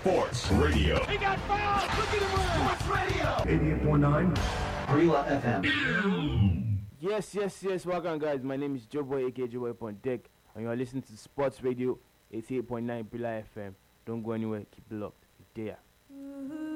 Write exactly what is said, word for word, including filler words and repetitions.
Sports Radio. He got fouled. Look at him run. Sports Radio. eighty-eight point nine. Brila F M. Yes, yes, yes. Welcome, guys. My name is Joe Boy, aka Joe Boy upon deck, and you are listening to Sports Radio eighty-eight point nine Brila F M. Don't go anywhere. Keep it locked. There.